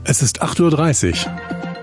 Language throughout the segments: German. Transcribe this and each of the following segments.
Es ist 8:30 Uhr.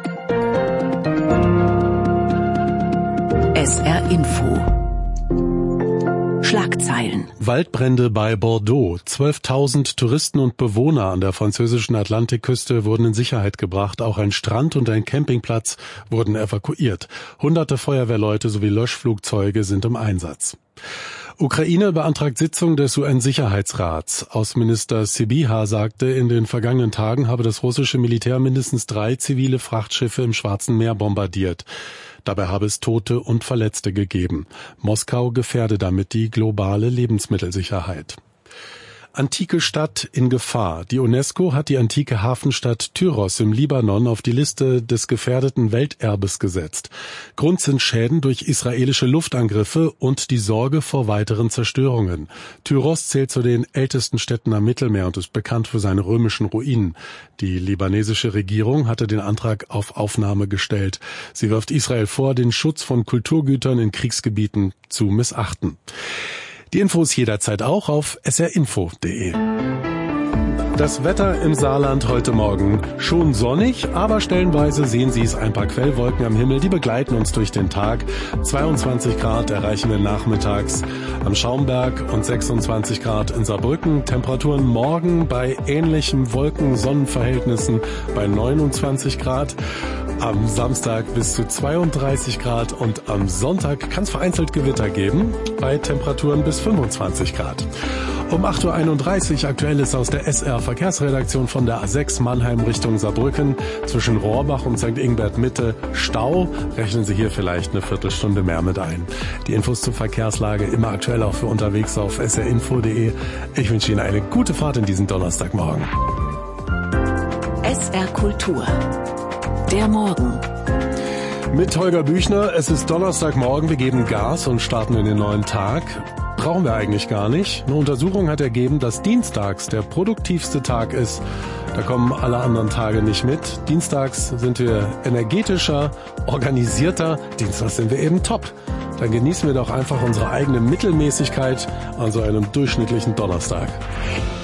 SR Info. Schlagzeilen. Waldbrände bei Bordeaux. 12.000 Touristen und Bewohner an der französischen Atlantikküste wurden in Sicherheit gebracht. Auch ein Strand und ein Campingplatz wurden evakuiert. Hunderte Feuerwehrleute sowie Löschflugzeuge sind im Einsatz. Ukraine beantragt Sitzung des UN-Sicherheitsrats. Außenminister Sybiha sagte, in den vergangenen Tagen habe das russische Militär mindestens 3 zivile Frachtschiffe im Schwarzen Meer bombardiert. Dabei habe es Tote und Verletzte gegeben. Moskau gefährde damit die globale Lebensmittelsicherheit. Antike Stadt in Gefahr. Die UNESCO hat die antike Hafenstadt Tyros im Libanon auf die Liste des gefährdeten Welterbes gesetzt. Grund sind Schäden durch israelische Luftangriffe und die Sorge vor weiteren Zerstörungen. Tyros zählt zu den ältesten Städten am Mittelmeer und ist bekannt für seine römischen Ruinen. Die libanesische Regierung hatte den Antrag auf Aufnahme gestellt. Sie wirft Israel vor, den Schutz von Kulturgütern in Kriegsgebieten zu missachten. Die Infos jederzeit auch auf srinfo.de. Das Wetter im Saarland heute Morgen schon sonnig, aber stellenweise sehen Sie es, ein paar Quellwolken am Himmel, die begleiten uns durch den Tag. 22 Grad erreichen wir nachmittags am Schaumberg und 26 Grad in Saarbrücken. Temperaturen morgen bei ähnlichen Wolken-Sonnenverhältnissen bei 29 Grad. Am Samstag bis zu 32 Grad und am Sonntag kann es vereinzelt Gewitter geben bei Temperaturen bis 25 Grad. Um 8:31 Uhr aktuell ist aus der SR Verkehrsredaktion von der A6 Mannheim Richtung Saarbrücken zwischen Rohrbach und St. Ingbert Mitte Stau. Rechnen Sie hier vielleicht eine Viertelstunde mehr mit ein. Die Infos zur Verkehrslage immer aktuell auch für unterwegs auf srinfo.de. Ich wünsche Ihnen eine gute Fahrt in diesen Donnerstagmorgen. SR Kultur. Der Morgen. Mit Holger Büchner. Es ist Donnerstagmorgen. Wir geben Gas und starten in den neuen Tag. Brauchen wir eigentlich gar nicht. Eine Untersuchung hat ergeben, dass dienstags der produktivste Tag ist. Da kommen alle anderen Tage nicht mit. Dienstags sind wir energetischer, organisierter. Dienstags sind wir eben top. Dann genießen wir doch einfach unsere eigene Mittelmäßigkeit an so einem durchschnittlichen Donnerstag.